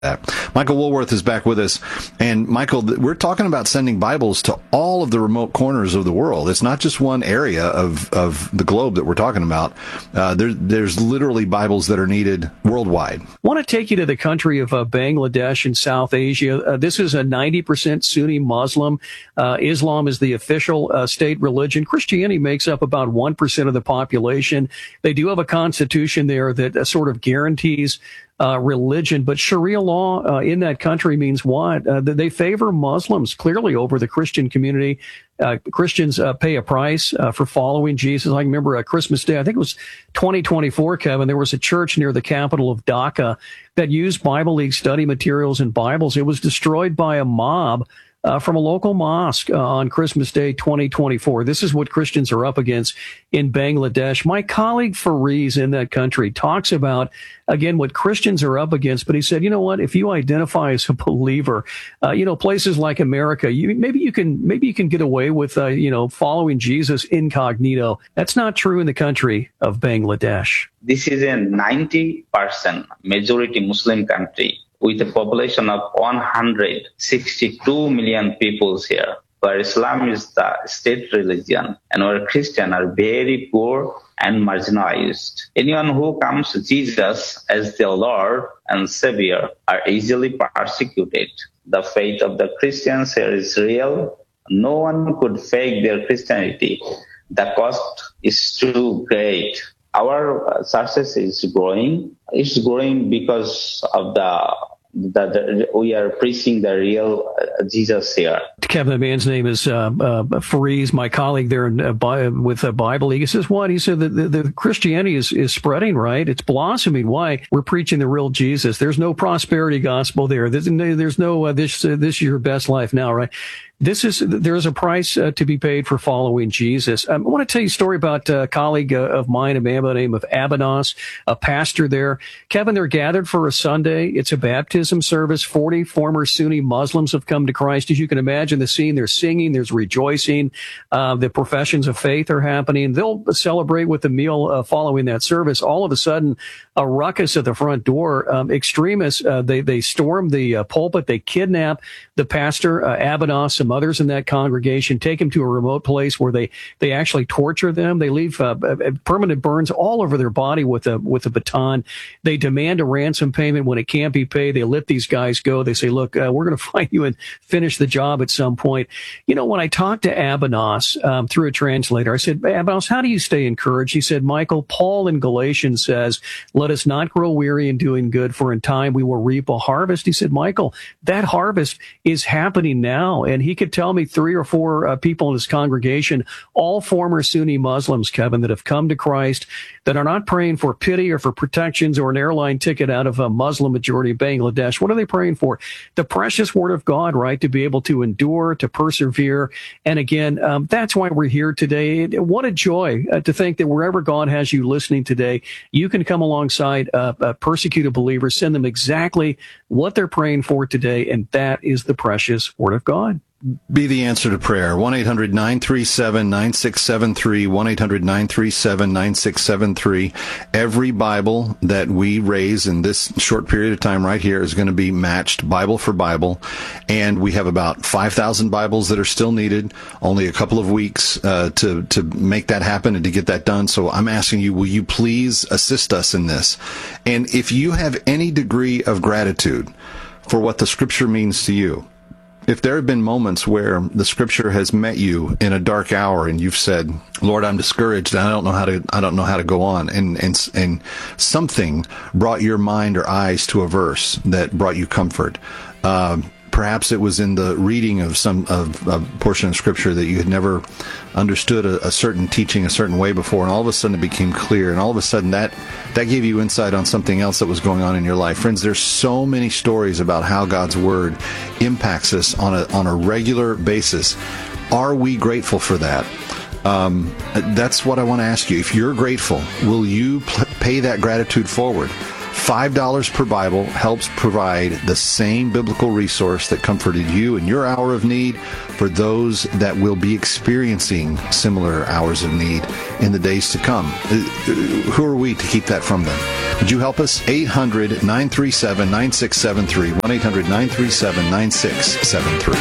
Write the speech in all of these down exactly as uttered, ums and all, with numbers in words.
Michael Woolworth is back with us. And Michael, we're talking about sending Bibles to all of the remote corners of the world. It's not just one area of, of the globe that we're talking about. Uh, there, there's literally Bibles that are needed worldwide. I want to take you to the country of uh, Bangladesh in South Asia. Uh, this is a ninety percent Sunni Muslim. Uh, Islam is the official uh, state religion. Christianity makes up about one percent of the population. They do have a constitution there that uh, sort of guarantees Uh, religion, but Sharia law uh, in that country means what? Uh, they favor Muslims clearly over the Christian community. Uh, Christians uh, pay a price uh, for following Jesus. I remember a Christmas Day, I think it was twenty twenty-four, Kevin, there was a church near the capital of Dhaka that used Bible League study materials and Bibles. It was destroyed by a mob Uh, from a local mosque uh, on Christmas Day twenty twenty-four. This is what Christians are up against in Bangladesh. My colleague Fariz in that country talks about, again, what Christians are up against. But he said, you know what, if you identify as a believer, uh, you know, places like America, you, maybe you can maybe you can get away with, uh, you know, following Jesus incognito. That's not true in the country of Bangladesh. This is a ninety percent majority Muslim country, with a population of one hundred sixty-two million people here, where Islam is the state religion and where Christians are very poor and marginalized. Anyone who comes to Jesus as their Lord and Savior are easily persecuted. The faith of the Christians here is real. No one could fake their Christianity. The cost is too great. Our success is growing. It's growing because of the that we are preaching the real Jesus here. Kevin, the man's name is uh, uh, Fariz, my colleague there in, uh, Bi- with a Bible League. He says, what? He said that the, the Christianity is, is spreading, right? It's blossoming. Why? We're preaching the real Jesus. There's no prosperity gospel there. There's, there's no uh, this, uh, this is your best life now, right? This is, there's a price uh, to be paid for following Jesus. Um, I want to tell you a story about a colleague uh, of mine, a man by the name of Abanos, a pastor there. Kevin, they're gathered for a Sunday. It's a baptism service. forty former Sunni Muslims have come to Christ. As you can imagine the scene, there's singing, there's rejoicing. Uh, the professions of faith are happening. They'll celebrate with a meal uh, following that service. All of a sudden, a ruckus at the front door. Um, extremists, uh, they, they storm the uh, pulpit. They kidnap the pastor, uh, Abanos, some others in that congregation, take him to a remote place where they, they actually torture them. They leave uh, permanent burns all over their body with a, with a baton. They demand a ransom payment. When it can't be paid, they let these guys go. They say, look, uh, we're going to find you and finish the job at some point. You know, when I talked to Abanos um, through a translator, I said, Abanos, how do you stay encouraged? He said, Michael, Paul in Galatians says, let us not grow weary in doing good, for in time we will reap a harvest. He said, Michael, that harvest is happening now. And he could tell me three or four uh, people in his congregation, all former Sunni Muslims, Kevin, that have come to Christ, that are not praying for pity or for protections or an airline ticket out of a Muslim majority of Bangladesh. What are they praying for? The precious word of God, right? To be able to endure, to persevere. And again, um, that's why we're here today. What a joy uh, to think that wherever God has you listening today, you can come alongside uh, uh, persecuted believers, send them exactly what they're praying for today. And that is the precious word of God. Be the answer to prayer. one eight hundred nine three seven nine six seven three, one eight hundred nine three seven nine six seven three. Every Bible that we raise in this short period of time right here is going to be matched Bible for Bible. And we have about five thousand Bibles that are still needed, only a couple of weeks uh, to, to make that happen and to get that done. So I'm asking you, will you please assist us in this? And if you have any degree of gratitude for what the Scripture means to you, if there have been moments where the Scripture has met you in a dark hour and you've said, Lord, I'm discouraged, I don't know how to, I don't know how to go on, and, and, and something brought your mind or eyes to a verse that brought you comfort. Uh, perhaps it was in the reading of some, of a portion of Scripture that you had never understood a, a certain teaching a certain way before, and all of a sudden it became clear, and all of a sudden that, that gave you insight on something else that was going on in your life. Friends, there's so many stories about how God's Word impacts us on a, on a regular basis. Are we grateful for that? Um, that's what I want to ask you. If you're grateful, will you pl- pay that gratitude forward? five dollars per Bible helps provide the same biblical resource that comforted you in your hour of need for those that will be experiencing similar hours of need in the days to come. Who are we to keep that from them? Would you help us? eight hundred, nine three seven, nine six seven three. one eight hundred, nine three seven, nine six seven three.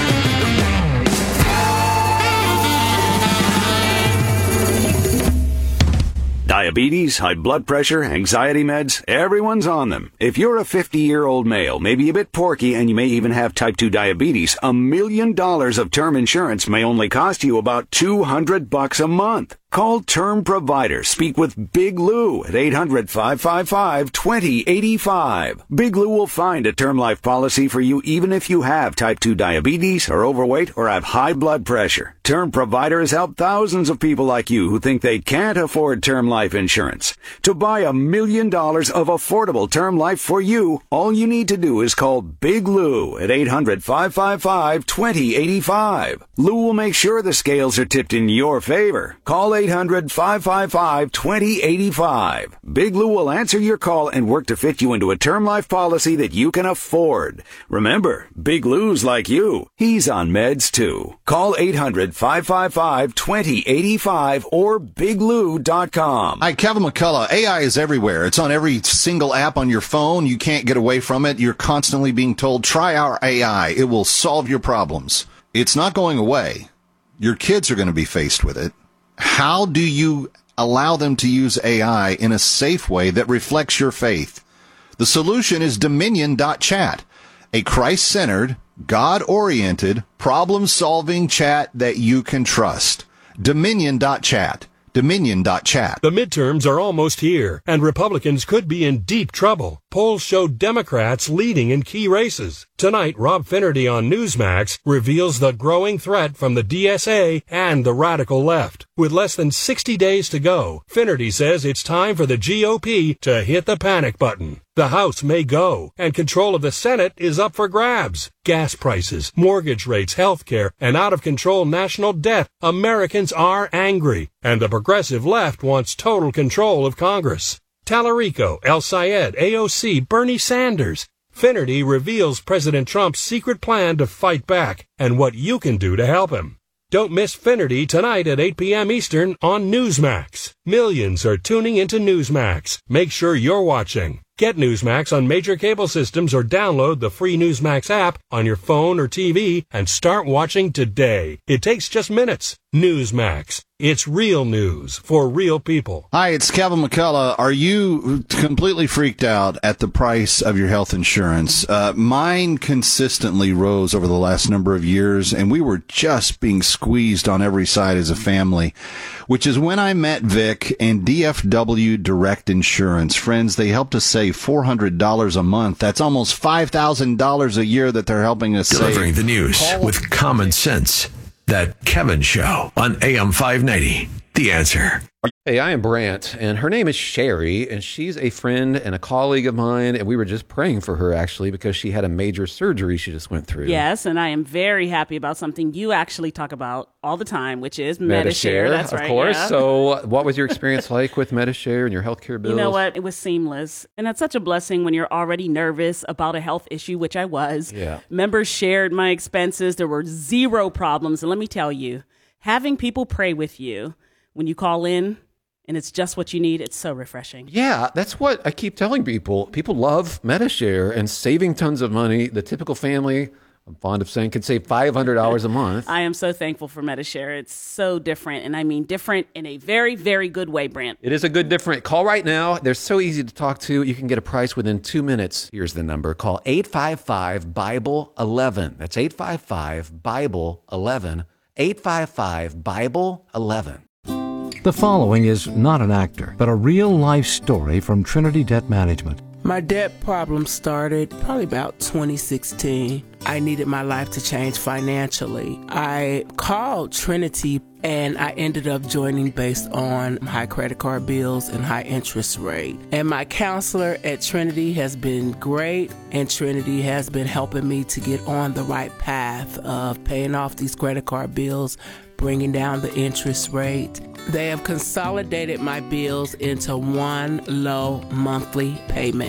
Diabetes, high blood pressure, anxiety meds, everyone's on them. If you're a fifty-year-old male, maybe a bit porky, and you may even have type two diabetes, a million dollars of term insurance may only cost you about two hundred bucks a month. Call Term Provider. Speak with Big Lou at eight hundred, five five five, two zero eight five. Big Lou will find a term life policy for you even if you have type two diabetes, are overweight, or have high blood pressure. Term Provider has helped thousands of people like you who think they can't afford term life insurance. To buy a million dollars of affordable term life for you, all you need to do is call Big Lou at eight hundred, five five five, two zero eight five. Lou will make sure the scales are tipped in your favor. Call eight hundred, five five five, two zero eight five. Big Lou will answer your call and work to fit you into a term life policy that you can afford. Remember, Big Lou's like you. He's on meds too. Call eight hundred, five five five, two zero eight five or big lou dot com. Hi, Kevin McCullough. A I is everywhere. It's on every single app on your phone. You can't get away from it. You're constantly being told, try our A I. It will solve your problems. It's not going away. Your kids are going to be faced with it. How do you allow them to use A I in a safe way that reflects your faith? The solution is Dominion dot chat, a Christ-centered, God-oriented, problem-solving chat that you can trust. Dominion dot chat. Dominion dot chat. The midterms are almost here, and Republicans could be in deep trouble. Polls show Democrats leading in key races. Tonight, Rob Finnerty on Newsmax reveals the growing threat from the D S A and the radical left. With less than sixty days to go, Finnerty says it's time for the G O P to hit the panic button. The House may go, and control of the Senate is up for grabs. Gas prices, mortgage rates, health care, and out-of-control national debt. Americans are angry, and the progressive left wants total control of Congress. Tallarico, El Sayed, A O C, Bernie Sanders. Finnerty reveals President Trump's secret plan to fight back and what you can do to help him. Don't miss Finnerty tonight at eight p.m. Eastern on Newsmax. Millions are tuning into Newsmax. Make sure you're watching. Get Newsmax on major cable systems or download the free Newsmax app on your phone or T V and start watching today. It takes just minutes. Newsmax. It's real news for real people. Hi, it's Kevin McCullough. Are you completely freaked out at the price of your health insurance? Uh, mine consistently rose over the last number of years, and we were just being squeezed on every side as a family, which is when I met Vic and D F W Direct Insurance. Friends, they helped us save four hundred dollars a month. That's almost five thousand dollars a year that they're helping us Delivering save. Delivering the news Call- with common sense. That Kevin Show on A M five ninety. The Answer. Hey, I am Brant, and her name is Sherry, and she's a friend and a colleague of mine, and we were just praying for her, actually, because she had a major surgery she just went through. Yes, and I am very happy about something you actually talk about all the time, which is Metashare. Metashare. That's of right. course. Yeah. So what was your experience like with Metashare and your healthcare bills? You know what? It was seamless. And that's such a blessing when you're already nervous about a health issue, which I was. Yeah. Members shared my expenses. There were zero problems. And let me tell you, having people pray with you when you call in, and it's just what you need, it's so refreshing. Yeah, that's what I keep telling people. People love Metashare and saving tons of money. The typical family, I'm fond of saying, can save five hundred dollars a month. I am so thankful for Metashare. It's so different, and I mean different in a very, very good way, Brant. It is a good different. Call right now. They're so easy to talk to. You can get a price within two minutes. Here's the number. Call eight five five, Bible eleven. That's eight five five, Bible eleven. eight five five, Bible eleven. The following is not an actor, but a real-life story from Trinity Debt Management. My debt problem started probably about twenty sixteen. I needed my life to change financially. I called Trinity and I ended up joining based on high credit card bills and high interest rate. And my counselor at Trinity has been great, and Trinity has been helping me to get on the right path of paying off these credit card bills, bringing down the interest rate. They have consolidated my bills into one low monthly payment.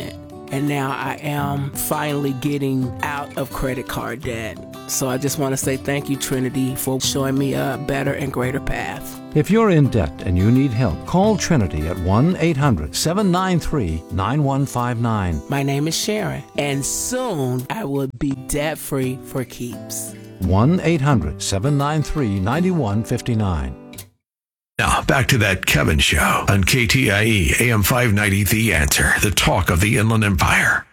and now I am finally getting out of credit card debt. So I just want to say thank you, Trinity, for showing me a better and greater path. If you're in debt and you need help, call Trinity at one eight hundred seven nine three nine one five nine. My name is Sharon, and soon I will be debt-free for keeps. one eight hundred seven nine three nine one five nine. Now, back to that Kevin Show on K T I E, A M five ninety, The Answer, the talk of the Inland Empire.